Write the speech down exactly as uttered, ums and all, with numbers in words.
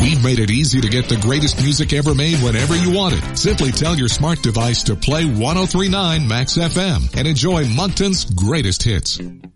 We've made it easy to get the greatest music ever made whenever you want it. Simply tell your smart device to play one oh three point nine Max F M and enjoy Moncton's greatest hits.